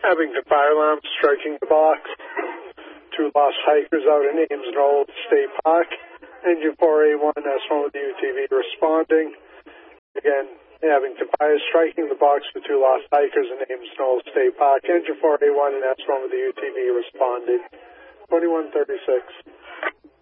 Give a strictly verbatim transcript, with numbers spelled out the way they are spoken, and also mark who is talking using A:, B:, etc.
A: Abington Fire Alarm striking the box. Two lost hikers out in Ames Knoll State Park. Engine four A one, S one with the U T V responding. Again, Abington Fire striking the box for two lost hikers in Ames Knoll State Park. Engine four A one and S one with the U T V responding. twenty-one thirty-six.